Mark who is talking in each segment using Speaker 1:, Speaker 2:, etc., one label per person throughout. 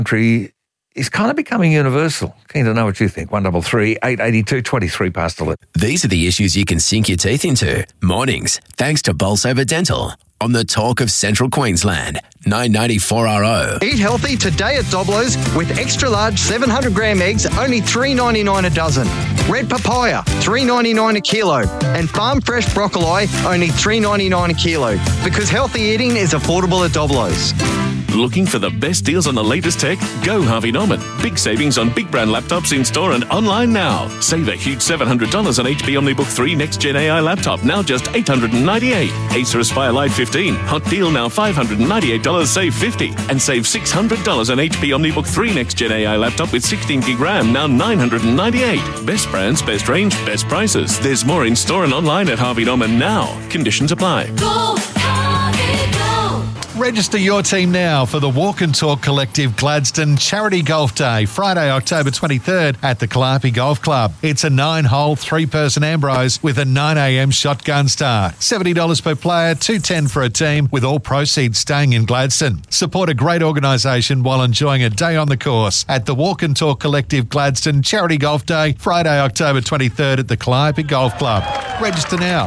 Speaker 1: country is kind of becoming universal. Keen to know what you think. 133 882 23 past 11.
Speaker 2: These are the issues you can sink your teeth into. Mornings, thanks to Bolsover Dental. On the Talk of Central Queensland, 994RO.
Speaker 3: Eat healthy today at Doblo's with extra large 700 gram eggs, only $3.99 a dozen. Red papaya, $3.99 a kilo. And farm fresh broccoli, only $3.99 a kilo. Because healthy eating is affordable at Doblo's.
Speaker 4: Looking for the best deals on the latest tech? Go Harvey Norman. Big savings on big brand laptops in store and online now. Save a huge $700 on HP OmniBook 3 Next Gen AI laptop, now just $898. Acer Aspire Live 15, hot deal now $598, save $50. And save $600 on HP OmniBook 3 Next Gen AI laptop with 16 gig RAM, now $998. Best brands, best range, best prices. There's more in store and online at Harvey Norman now. Conditions apply.
Speaker 5: Go, Harvey, go!
Speaker 6: Register your team now for the Walk and Talk Collective Gladstone Charity Golf Day, Friday, October 23rd at the Calliope Golf Club. It's a 9-hole, 3-person Ambrose with a 9 a.m. shotgun start. $70 per player, $210 for a team, with all proceeds staying in Gladstone. Support a great organisation while enjoying a day on the course at the Walk and Talk Collective Gladstone Charity Golf Day, Friday, October 23rd at the Calliope Golf Club. Register now,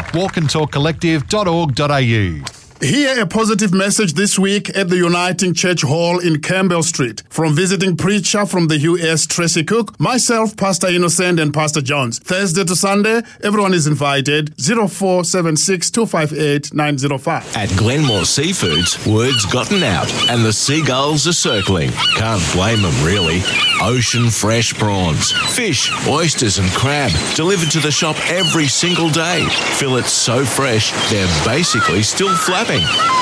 Speaker 6: walkandtalkcollective.org.au.
Speaker 7: Hear a positive message this week at the Uniting Church Hall in Campbell Street from visiting preacher from the US, Tracy Cook, myself, Pastor Innocent and Pastor Jones. Thursday to Sunday, everyone is invited. 0476 258 905.
Speaker 2: At Glenmore Seafoods, word's gotten out and the seagulls are circling. Can't blame them, really. Ocean fresh prawns, fish, oysters and crab delivered to the shop every single day. Fillets so fresh, they're basically still flapping.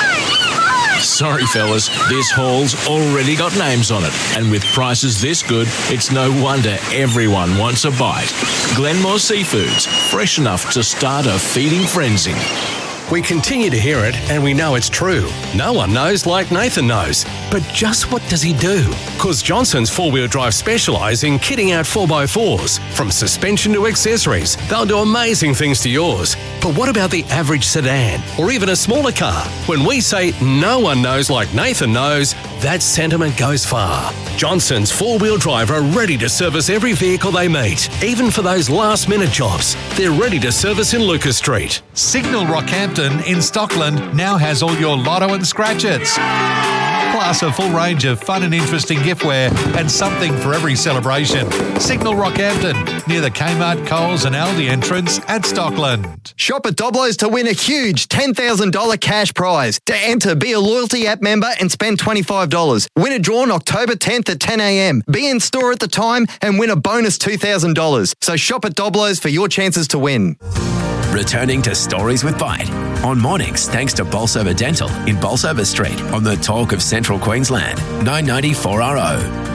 Speaker 2: Sorry, fellas, this haul's already got names on it. And with prices this good, it's no wonder everyone wants a bite. Glenmore Seafoods, fresh enough to start a feeding frenzy.
Speaker 8: We continue to hear it, and we know it's true. No one knows like Nathan knows. But just what does he do? Because Johnson's 4-wheel drive specialise in kitting out 4x4s. From suspension to accessories, they'll do amazing things to yours. But what about the average sedan, or even a smaller car? When we say no one knows like Nathan knows, that sentiment goes far. Johnson's 4-wheel drive are ready to service every vehicle they meet, even for those last-minute jobs. They're ready to service in Lucas Street.
Speaker 6: Signal Rockhampton in Stockland now has all your lotto and scratch-its. Plus a full range of fun and interesting giftware and something for every celebration. Signal Rockhampton, near the Kmart, Coles and Aldi entrance at Stockland.
Speaker 3: Shop at Doblo's to win a huge $10,000 cash prize. To enter, be a loyalty app member and spend $25. Win a draw on October 10th at 10 a.m. Be in store at the time and win a bonus $2,000. So shop at Doblo's for your chances to win.
Speaker 2: Returning to Stories with Bite. On mornings, thanks to Bolsover Dental in Bolsover Street on the Talk of Central Queensland, 994RO.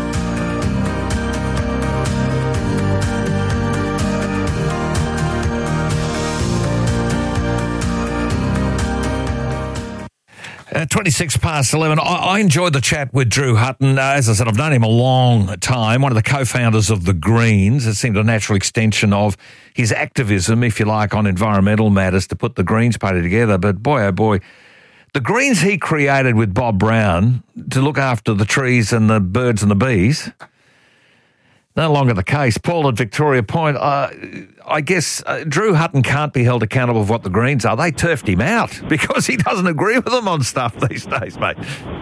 Speaker 1: 26 past 11. I enjoyed the chat with Drew Hutton. As I said, I've known him a long time, one of the co-founders of the Greens. It seemed a natural extension of his activism, if you like, on environmental matters to put the Greens party together. But boy, oh boy, the Greens he created with Bob Brown to look after the trees and the birds and the bees, no longer the case. Paul at Victoria Point, I guess Drew Hutton can't be held accountable for what the Greens are. They turfed him out because he doesn't agree with them on stuff these days, mate.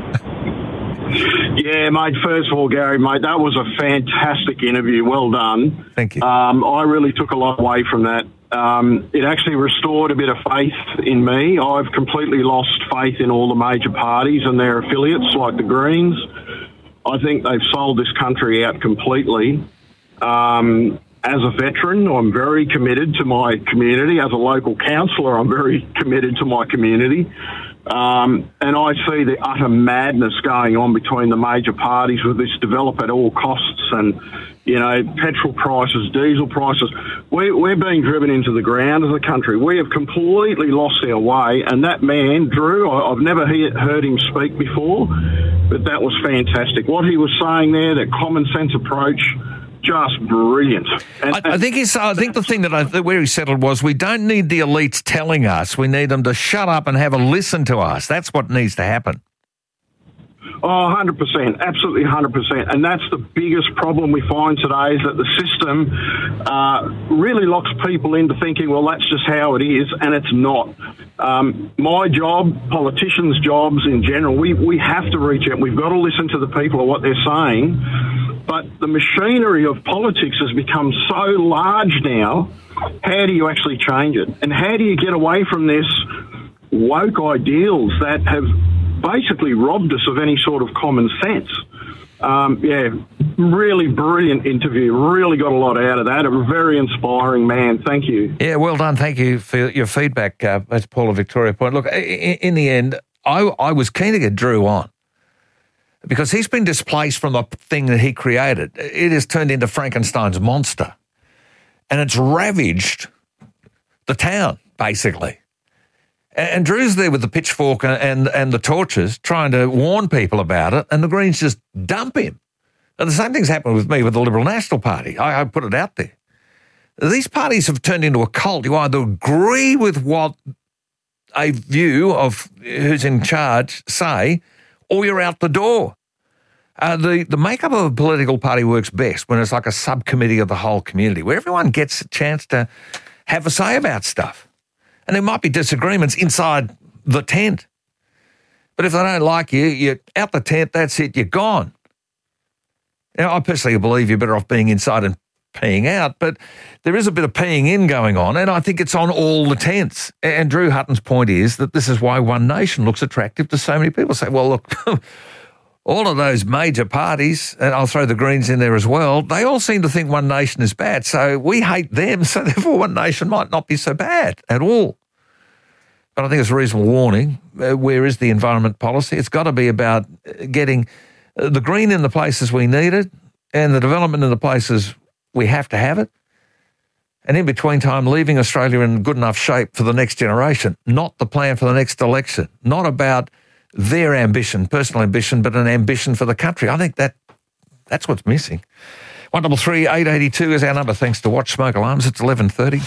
Speaker 9: Yeah, mate, first of all, Gary, mate, that was a fantastic interview. Well done.
Speaker 1: Thank you.
Speaker 9: I really took a lot away from that. It actually restored a bit of faith in me. I've completely lost faith in all the major parties and their affiliates, like the Greens. I think they've sold this country out completely. As a veteran, I'm very committed to my community. As a local councillor, I'm very committed to my community. And I see the utter madness going on between the major parties with this develop at all costs and, you know, petrol prices, diesel prices. We're being driven into the ground as a country. We have completely lost our way. And that man, Drew, I've never heard him speak before, but that was fantastic. What he was saying there, that common sense approach, just brilliant.
Speaker 1: I think the thing where he settled was we don't need the elites telling us. We need them to shut up and have a listen to us. That's what needs to happen.
Speaker 9: Oh, 100%, absolutely 100%. And that's the biggest problem we find today, is that the system really locks people into thinking, well, that's just how it is, and it's not. My job, politicians' jobs in general, we have to reach out. We've got to listen to the people and what they're saying. But the machinery of politics has become so large now. How do you actually change it? And how do you get away from this woke ideals that have basically robbed us of any sort of common sense? Really brilliant interview. Really got a lot out of that. A very inspiring man. Thank you.
Speaker 1: Yeah, well done. Thank you for your feedback. That's Paul of Victoria Point. Look, in the end, I was keen to get Drew on because he's been displaced from the thing that he created. It has turned into Frankenstein's monster, and it's ravaged the town, basically. And Drew's there with the pitchfork and the torches trying to warn people about it, and the Greens just dump him. And the same thing's happened with me with the Liberal National Party. I put it out there. These parties have turned into a cult. You either agree with what a view of who's in charge say, or you're out the door. The makeup of a political party works best when it's like a subcommittee of the whole community, where everyone gets a chance to have a say about stuff. And there might be disagreements inside the tent. But if they don't like you, you're out the tent, that's it, you're gone. Now, I personally believe you're better off being inside and peeing out, but there is a bit of peeing in going on, and I think it's on all the tents. And Drew Hutton's point is that this is why One Nation looks attractive to so many people. Say, well, look, all of those major parties, and I'll throw the Greens in there as well, they all seem to think One Nation is bad. So we hate them, so therefore One Nation might not be so bad at all. But I think it's a reasonable warning. Where is the environment policy? It's got to be about getting the green in the places we need it and the development in the places we have to have it. And in between time, leaving Australia in good enough shape for the next generation, not the plan for the next election, not about their ambition, personal ambition, but an ambition for the country. I think that's what's missing. 133 882 is our number. Thanks to Watch Smoke Alarms. It's 11:30.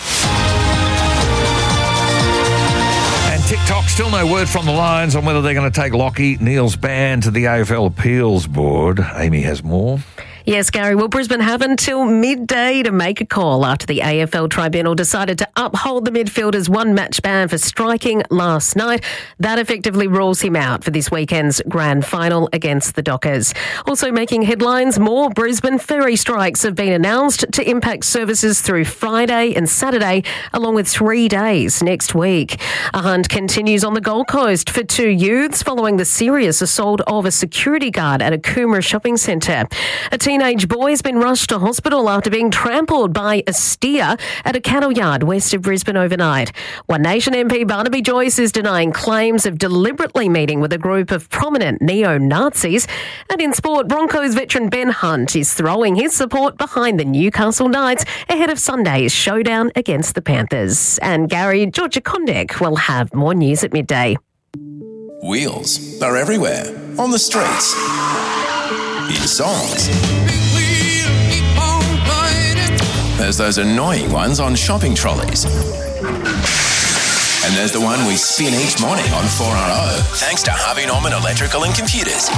Speaker 1: And TikTok, still no word from the Lions on whether they're going to take Lockie Neal's ban to the AFL Appeals Board. Amy has more.
Speaker 10: Yes, Gary. Well, Brisbane have until midday to make a call after the AFL Tribunal decided to uphold the midfielder's one-match ban for striking last night. That effectively rules him out for this weekend's grand final against the Dockers. Also making headlines, more Brisbane ferry strikes have been announced to impact services through Friday and Saturday, along with 3 days next week. A hunt continues on the Gold Coast for two youths following the serious assault of a security guard at a Coomera shopping centre. A teenage boy has been rushed to hospital after being trampled by a steer at a cattle yard west of Brisbane overnight. One Nation MP Barnaby Joyce is denying claims of deliberately meeting with a group of prominent neo-Nazis. And in sport, Broncos veteran Ben Hunt is throwing his support behind the Newcastle Knights ahead of Sunday's showdown against the Panthers. And Gary, Georgia Kondek will have more news at midday.
Speaker 11: Wheels are everywhere, on the streets, in songs. There's those annoying ones on shopping trolleys. And there's the one we spin each morning on 4RO, thanks to Harvey Norman Electrical and Computers.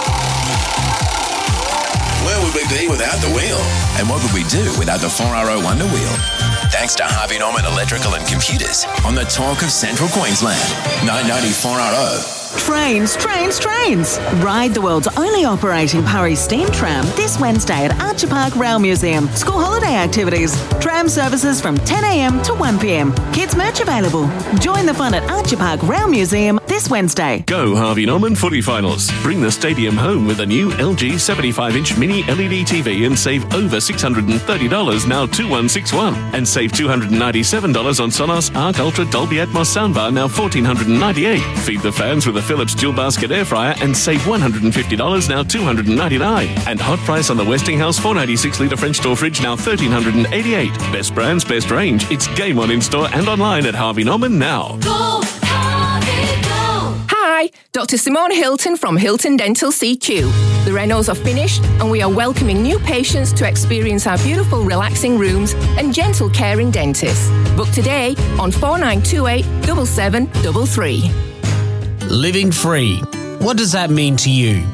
Speaker 11: Where would we be without the wheel? And what would we do without the 4RO Wonder Wheel? Thanks to Harvey Norman Electrical and Computers on the talk of Central Queensland. 990 4RO.
Speaker 12: Trains, trains, trains. Ride the world's only operating Purry steam tram this Wednesday at Archer Park Rail Museum. School holiday activities. Tram services from 10 a.m. to 1 p.m. Kids merch available. Join the fun at Archer Park Rail Museum this Wednesday.
Speaker 4: Go Harvey Norman footy finals. Bring the stadium home with a new LG 75-inch mini LED TV and save over $630 now 2161. And save $297 on Sonos Arc Ultra Dolby Atmos soundbar now $1,498. Feed the fans with a Philips dual basket air fryer and save $150 now $299. And hot price on the Westinghouse 496 litre French door fridge now $1,388. Best brands, best range. It's game on in store and online at Harvey Norman now.
Speaker 5: Go, Harvey, go.
Speaker 13: Hi, Dr. Simone Hilton from Hilton Dental CQ. The renos are finished and we are welcoming new patients to experience our beautiful relaxing rooms and gentle caring dentists. Book today on 4928 7733.
Speaker 14: Living free. What does that mean to you?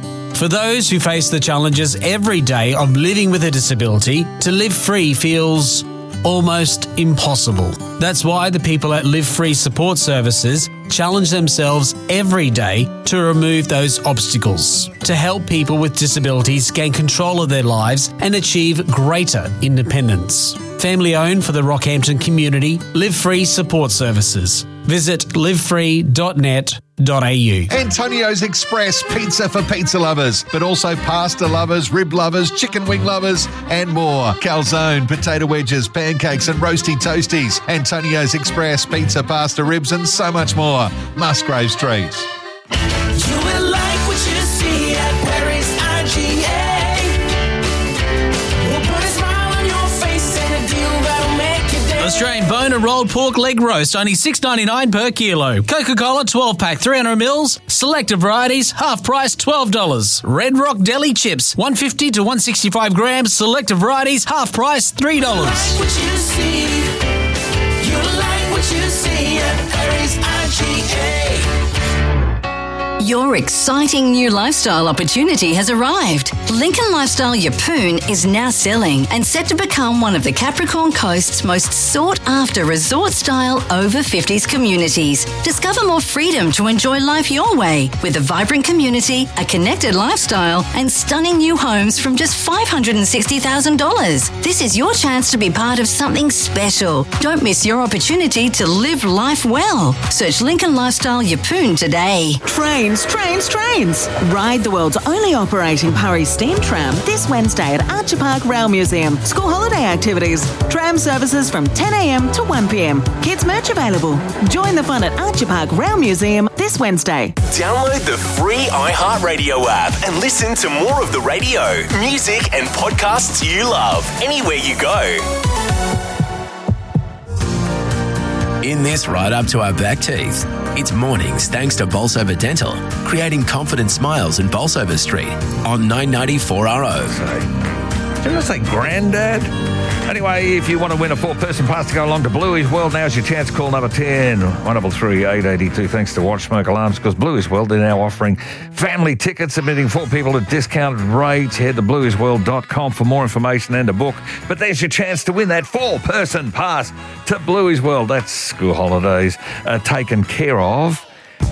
Speaker 14: For those who face the challenges every day of living with a disability, to live free feels almost impossible. That's why the people at Live Free Support Services challenge themselves every day to remove those obstacles, to help people with disabilities gain control of their lives and achieve greater independence. Family owned for the Rockhampton community, Live Free Support Services. Visit livefree.net.au.
Speaker 6: Antonio's Express pizza for pizza lovers, but also pasta lovers, rib lovers, chicken wing lovers, and more. Calzone, potato wedges, pancakes, and roasty toasties. Antonio's Express pizza, pasta, ribs, and so much more. Musgrave Street.
Speaker 5: You will like what you see at Paris IGA. We'll put a smile on your face and a deal that'll make your day.
Speaker 14: Australian bone and rolled pork leg roast, only $6.99 per kilo. Coca-Cola 12-pack 300 mils, selected varieties, half price $12. Red Rock Deli chips, 150 to 165 grams, selected varieties, half price $3.
Speaker 5: You like what you see. You like what you see at Paris IGA.
Speaker 15: Your exciting new lifestyle opportunity has arrived. Lincoln Lifestyle Yeppoon is now selling and set to become one of the Capricorn Coast's most sought-after resort-style over-50s communities. Discover more freedom to enjoy life your way with a vibrant community, a connected lifestyle, and stunning new homes from just $560,000. This is your chance to be part of something special. Don't miss your opportunity to live life well. Search Lincoln Lifestyle Yeppoon today.
Speaker 12: Trains. Ride the world's only operating Purry Steam Tram this Wednesday at Archer Park Rail Museum. School holiday activities. Tram services from 10 a.m. to 1 p.m. Kids merch available. Join the fun at Archer Park Rail Museum this Wednesday.
Speaker 11: Download the free iHeartRadio app and listen to more of the radio, music, and podcasts you love anywhere you go. In this right up to our back teeth, it's mornings thanks to Bolsover Dental, creating confident smiles in Bolsover Street on 994RO.
Speaker 1: Did I say granddad? Anyway, if you want to win a 4-person pass to go along to Bluey's World, now's your chance. Call number 10, 133 882. Thanks to Watch Smoke Alarms, because Bluey's World, they're now offering family tickets, admitting 4 people at discounted rates. Head to blueysworld.com for more information and a book. But there's your chance to win that 4-person pass to Bluey's World. That's school holidays taken care of.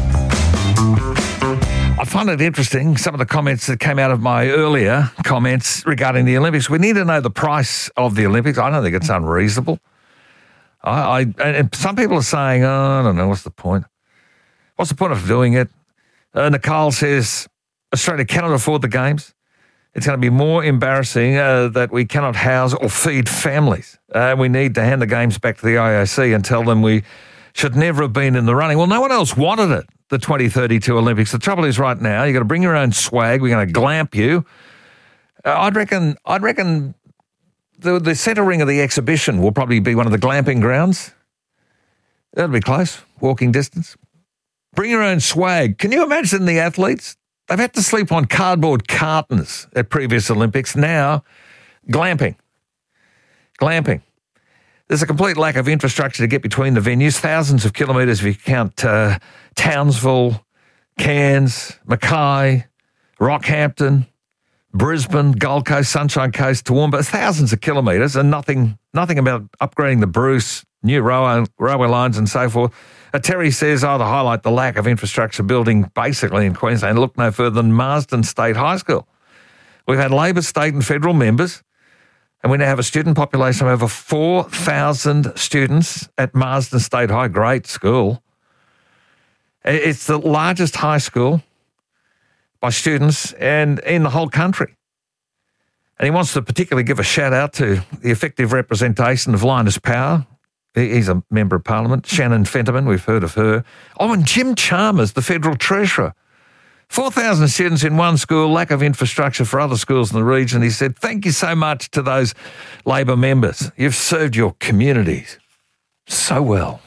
Speaker 1: I find it interesting, some of the comments that came out of my earlier comments regarding the Olympics. We need to know the price of the Olympics. I don't think it's unreasonable. And some people are saying, I don't know, what's the point? What's the point of doing it? Nicole says, Australia cannot afford the Games. It's going to be more embarrassing that we cannot house or feed families. We need to hand the Games back to the IOC and tell them we should never have been in the running. Well, no one else wanted it. The 2032 Olympics. The trouble is right now, you've got to bring your own swag. We're going to glamp you. I'd reckon the centre ring of the exhibition will probably be one of the glamping grounds. That'll be close, walking distance. Bring your own swag. Can you imagine the athletes? They've had to sleep on cardboard cartons at previous Olympics. Now, glamping. There's a complete lack of infrastructure to get between the venues, thousands of kilometres if you count Townsville, Cairns, Mackay, Rockhampton, Brisbane, Gold Coast, Sunshine Coast, Toowoomba, thousands of kilometres, and nothing about upgrading the Bruce, new railway lines and so forth. Terry says, to highlight the lack of infrastructure building basically in Queensland, look no further than Marsden State High School. We've had Labor state and federal members, and we now have a student population of over 4,000 students at Marsden State High. Great school. It's the largest high school by students and in the whole country. And he wants to particularly give a shout out to the effective representation of Linus Power. He's a member of Parliament. Shannon Fentiman, we've heard of her. And Jim Chalmers, the federal treasurer. 4,000 students in one school, lack of infrastructure for other schools in the region. He said, thank you so much to those Labor members. You've served your communities so well.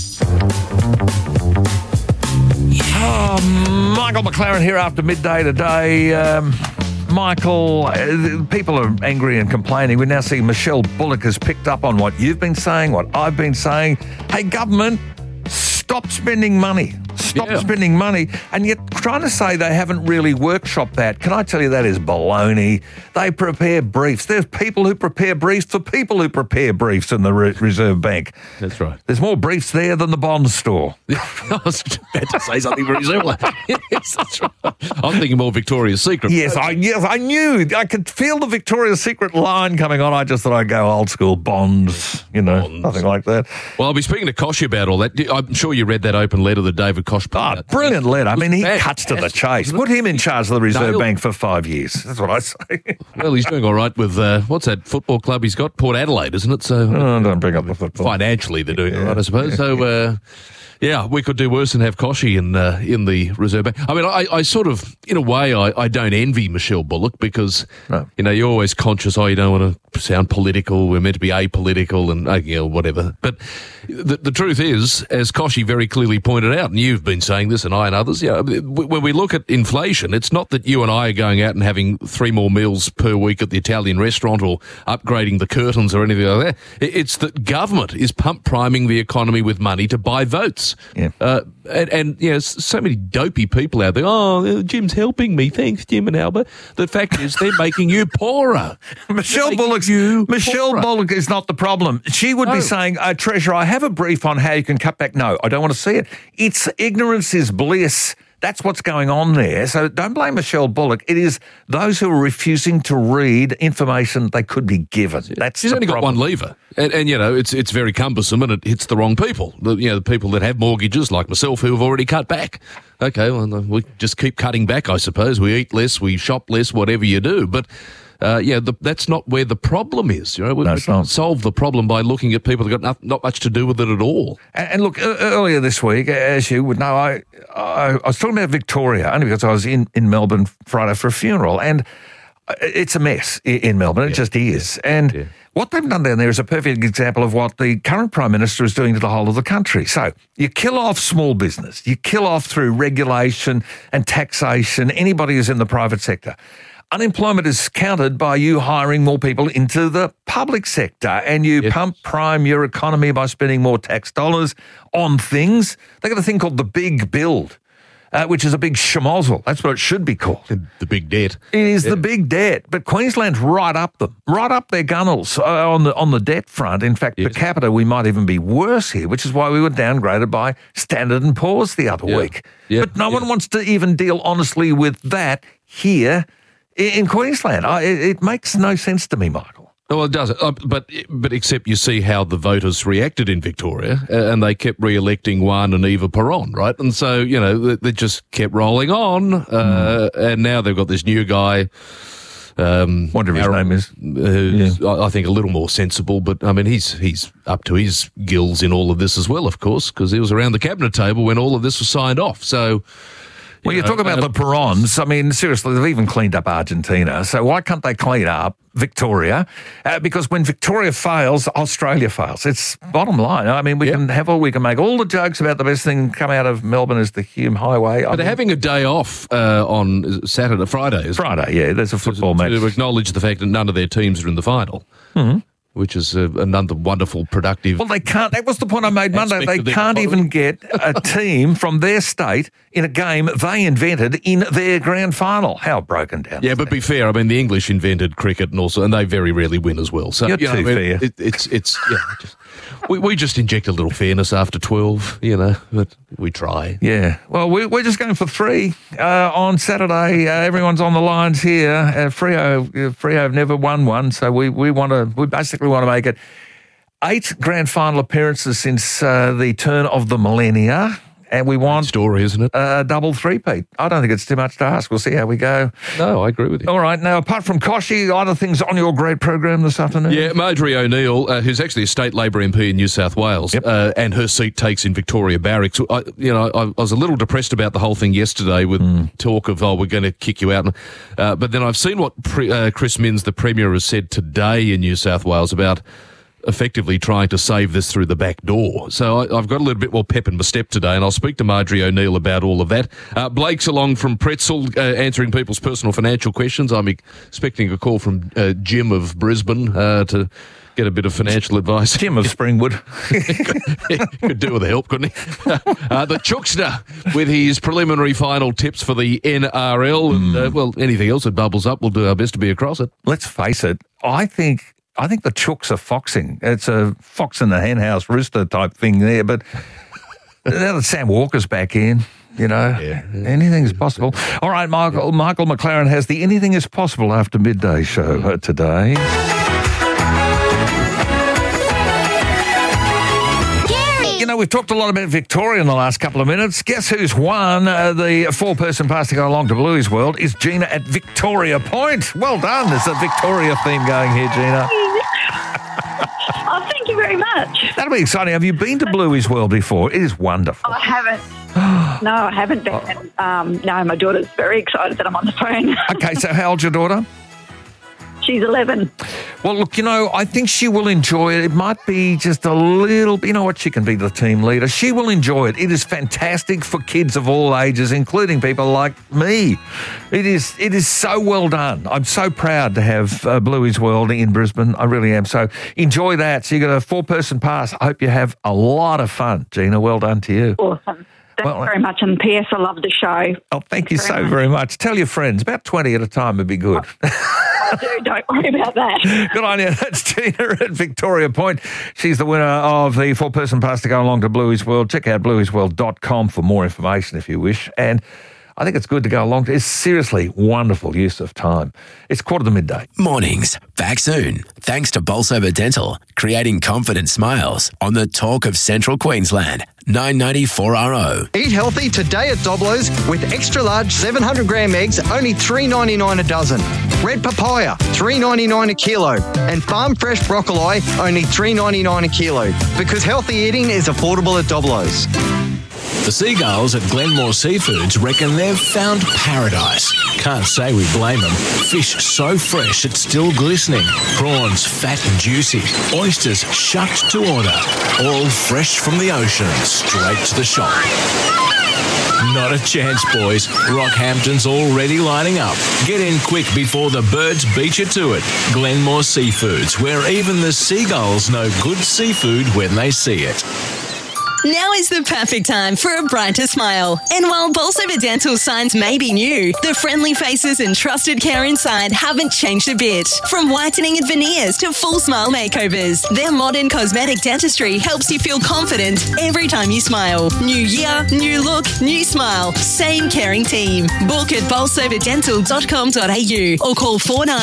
Speaker 1: Michael McLaren here after midday today. Michael, people are angry and complaining. We now see Michelle Bullock has picked up on what you've been saying, what I've been saying. Hey, government, stop spending money. stop spending money, and yet trying to say they haven't really workshopped that. Can I tell you that is baloney? They prepare briefs. There's people who prepare briefs for people who prepare briefs in the Reserve Bank.
Speaker 16: That's right.
Speaker 1: There's more briefs there than the bond store.
Speaker 16: I was about to say something very similar. Yes, that's right. I'm thinking more Victoria's Secret.
Speaker 1: Yes, I knew. I could feel the Victoria's Secret line coming on. I just thought I'd go old school bonds, nothing like that.
Speaker 16: Well, I'll be speaking to Koch about all that. I'm sure you read that open letter that David Koch put out.
Speaker 1: Brilliant letter. I mean, he cuts to the chase. Put him in charge of the Reserve Bank for 5 years. That's what I say.
Speaker 16: Well, he's doing all right with, what's that football club he's got? Port Adelaide, isn't it? So
Speaker 1: don't bring up the football.
Speaker 16: Financially, they're doing all right, I suppose. So, yeah, we could do worse than have Kochie in the Reserve Bank. I mean, I sort of, in a way, I don't envy Michelle Bullock because, you're always conscious, you don't want to sound political, we're meant to be apolitical and whatever. But the truth is, as Kochie very clearly pointed out, and you've been saying this and I and others, when we look at inflation, it's not that you and I are going out and having 3 more meals per week at the Italian restaurant or upgrading the curtains or anything like that. It's that government is pump priming the economy with money to buy votes.
Speaker 1: Yeah.
Speaker 16: And so many dopey people out there. Oh, Jim's helping me. Thanks, Jim and Albert. The fact is, they're making you poorer.
Speaker 1: Michelle Bullock is not the problem. She would be saying, Treasurer, I have a brief on how you can cut back. No, I don't want to see it. It's ignorance is bliss. That's what's going on there. So don't blame Michelle Bullock. It is those who are refusing to read information they could be given.
Speaker 16: She's only got one lever. And it's very cumbersome and it hits the wrong people. The people that have mortgages like myself who have already cut back. Okay, well, we just keep cutting back, I suppose. We eat less, we shop less, whatever you do. But that's not where the problem is. We can't solve the problem by looking at people that got not much to do with it at all.
Speaker 1: And look, earlier this week, as you would know, I was talking about Victoria only because I was in Melbourne Friday for a funeral, and it's a mess in Melbourne. It just is. And what they've done down there is a perfect example of what the current Prime Minister is doing to the whole of the country. So you kill off small business. You kill off through regulation and taxation anybody who's in the private sector. Unemployment is countered by you hiring more people into the public sector, and you pump prime your economy by spending more tax dollars on things. They've got a thing called the Big Build, which is a big schmozzle. That's what it should be called.
Speaker 16: The big debt.
Speaker 1: It is the big debt. But Queensland's right up their gunnels on the debt front. In fact, per capita, we might even be worse here, which is why we were downgraded by Standard & Poor's the other week. But no one wants to even deal honestly with that here in Queensland. It makes no sense to me, Michael.
Speaker 16: Well, it doesn't. But except you see how the voters reacted in Victoria, and they kept re-electing Juan and Eva Peron, right? And so, they just kept rolling on, and now they've got this new guy.
Speaker 1: Wonder his name is.
Speaker 16: Who's, I think, a little more sensible, but, I mean, he's up to his gills in all of this as well, of course, because he was around the cabinet table when all of this was signed off, so...
Speaker 1: Well, you talk about the Perons. I mean, seriously, they've even cleaned up Argentina. So why can't they clean up Victoria? Because when Victoria fails, Australia fails. It's bottom line. I mean, we can make all the jokes about the best thing come out of Melbourne is the Hume Highway.
Speaker 16: But they're having a day off on Friday.
Speaker 1: Friday, yeah. There's a football match.
Speaker 16: To acknowledge the fact that none of their teams are in the final.
Speaker 1: Mm-hmm.
Speaker 16: Which is another wonderful, productive...
Speaker 1: Well, they can't... That was the point I made Monday. They can't even get a team from their state in a game they invented in their grand final. How broken down.
Speaker 16: Yeah, but be fair, I mean, the English invented cricket and they very rarely win as well. So,
Speaker 1: You're too fair.
Speaker 16: We just inject a little fairness after 12, but we try.
Speaker 1: Yeah. Well, we're just going for 3 on Saturday. Everyone's on the lines here. Freo have never won one, so we basically want to make it 8 grand final appearances since the turn of the millennia. And we want
Speaker 16: story, isn't it?
Speaker 1: A double three-peat. I don't think it's too much to ask. We'll see how we go.
Speaker 16: No, I agree with you.
Speaker 1: All right. Now, apart from Kochie, other things on your great program this afternoon?
Speaker 16: Yeah, Marjorie O'Neill, who's actually a state Labor MP in New South Wales, and her seat takes in Victoria Barracks. I was a little depressed about the whole thing yesterday with talk of, we're going to kick you out. But then I've seen what Chris Minns, the Premier, has said today in New South Wales about effectively trying to save this through the back door. So I've got a little bit more pep in my step today, and I'll speak to Marjorie O'Neill about all of that. Blake's along from Pretzel, answering people's personal financial questions. I'm expecting a call from Jim of Brisbane to get a bit of financial advice.
Speaker 1: Jim of Springwood.
Speaker 16: Could do with the help, couldn't he? The Chookster with his preliminary final tips for the NRL. And, well, anything else that bubbles up, we'll do our best to be across it.
Speaker 1: Let's face it, I think the Chooks are foxing. It's a fox in the henhouse rooster type thing there, but now that Sam Walker's back in, anything is possible. All right, Michael McLaren has the Anything is Possible After Midday show today. We've talked a lot about Victoria in the last couple of minutes. Guess who's won the 4-person pass to go along to Bluey's World is Gina at Victoria Point. Well done. There's a Victoria theme going here, Gina.
Speaker 17: Oh, thank you very much.
Speaker 1: That'll be exciting. Have you been to Bluey's World before? It is wonderful.
Speaker 17: I haven't. No, I haven't been. No, my daughter's very excited that I'm on the phone.
Speaker 1: Okay, so how old's your daughter?
Speaker 17: She's 11.
Speaker 1: Well, look, I think she will enjoy it. It might be just a little, she can be the team leader. She will enjoy it. It is fantastic for kids of all ages, including people like me. It is so well done. I'm so proud to have Bluey's World in Brisbane. I really am. So enjoy that. So you got a 4-person pass. I hope you have a lot of fun, Gina. Well done to you.
Speaker 17: Awesome. Thanks very much. And P.S. I love the show.
Speaker 1: Oh, thank you so very much. Tell your friends. About 20 at a time would be good.
Speaker 17: I do. Don't worry about that.
Speaker 1: Good on you. That's Gina at Victoria Point. She's the winner of the 4-person pass to go along to Bluey's World. Check out blueysworld.com for more information if you wish. And I think it's good to go along. It's seriously wonderful use of time. It's 4:45.
Speaker 11: Mornings. Back soon. Thanks to Bolsover Dental, creating confident smiles on the talk of Central Queensland. 994RO.
Speaker 3: Eat healthy today at Doblo's with extra large 700 gram eggs, only $3.99 a dozen. Red papaya, $3.99 a kilo. And farm fresh broccoli, only $3.99 a kilo. Because healthy eating is affordable at Doblo's.
Speaker 2: The seagulls at Glenmore Seafoods reckon they've found paradise. Can't say we blame them. Fish so fresh it's still glistening. Prawns fat and juicy. Oysters shucked to order. All fresh from the ocean, straight to the shop. Not a chance, boys. Rockhampton's already lining up. Get in quick before the birds beat you to it. Glenmore Seafoods, where even the seagulls know good seafood when they see it.
Speaker 18: Now is the perfect time for a brighter smile. And while Bolsover Dental signs may be new, the friendly faces and trusted care inside haven't changed a bit. From whitening and veneers to full smile makeovers, their modern cosmetic dentistry helps you feel confident every time you smile. New year, new look, new smile. Same caring team. Book at bolsoverdental.com.au or call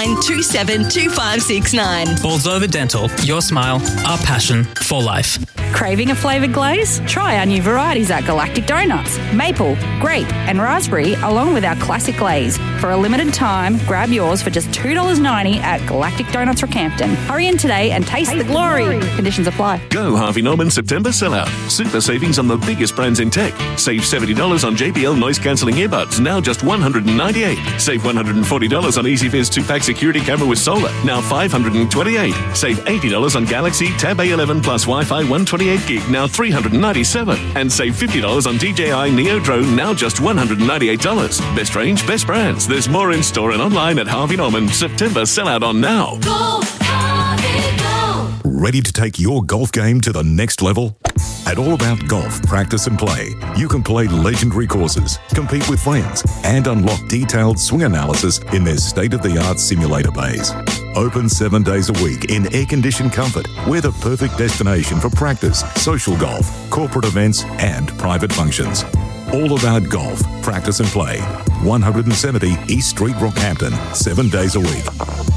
Speaker 18: 4927 2569.
Speaker 19: Bolsover Dental, your smile, our passion for life.
Speaker 20: Craving a flavoured glaze? Try our new varieties at Galactic Donuts. Maple, grape and raspberry along with our classic glaze. For a limited time, grab yours for just $2.90 at Galactic Donuts Rockhampton. Hurry in today and taste the glory. Conditions apply.
Speaker 4: Go Harvey Norman September sellout. Super savings on the biggest brands in tech. Save $70 on JBL noise cancelling earbuds, now just $198. Save $140 on EasyViz 2-pack security camera with solar, now $528. Save $80 on Galaxy Tab A11 plus Wi-Fi 128 gig, now $397. And save $50 on DJI Neo Drone, now just $198. Best range, best brands. There's more in store and online at Harvey Norman. September sellout on now.
Speaker 5: Go, Harvey, go!
Speaker 21: Ready to take your golf game to the next level? At All About Golf Practice and Play, you can play legendary courses, compete with friends, and unlock detailed swing analysis in their state-of-the-art simulator bays. Open 7 days a week in air-conditioned comfort. We're the perfect destination for practice, social golf, corporate events, and private functions. All About Golf Practice and Play. 170 East Street, Rockhampton. 7 days a week.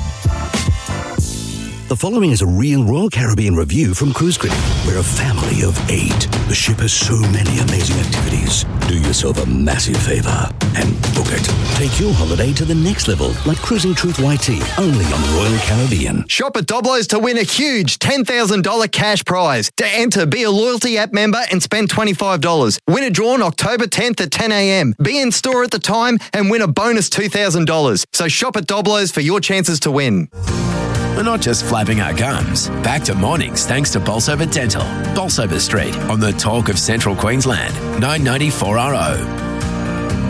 Speaker 22: The following is a real Royal Caribbean review from Cruise Critic. We're a family of 8. The ship has so many amazing activities. Do yourself a massive favour and book it. Take your holiday to the next level, like cruising Truth YT, only on Royal Caribbean.
Speaker 3: Shop at Doblo's to win a huge $10,000 cash prize. To enter, be a loyalty app member and spend $25. Winner drawn October 10th at 10 a.m. Be in store at the time and win a bonus $2,000. So shop at Doblo's for your chances to win.
Speaker 11: We're not just flapping our gums. Back to mornings thanks to Bolsover Dental. Bolsover Street on the Talk of Central Queensland. 990 4RO.